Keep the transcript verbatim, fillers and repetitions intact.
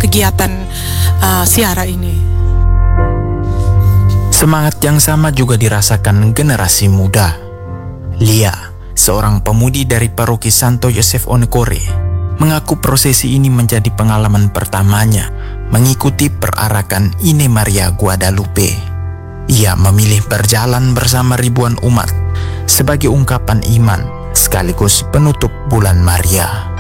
kegiatan uh, siara ini. Semangat yang sama juga dirasakan generasi muda. Lia, seorang pemudi dari paroki Santo Yosef Onekore, mengaku prosesi ini menjadi pengalaman pertamanya mengikuti perarakan Ine Maria Guadalupe. Ia memilih berjalan bersama ribuan umat sebagai ungkapan iman sekaligus penutup bulan Maria.